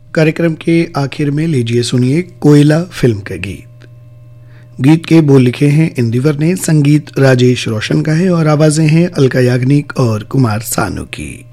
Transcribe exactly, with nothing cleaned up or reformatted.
कार्यक्रम के आखिर में लीजिए सुनिए कोयला फिल्म का गीत। गीत के बोल लिखे हैं इंदिवर ने, संगीत राजेश रोशन का है और आवाजें हैं अलका याग्निक और कुमार सानू की।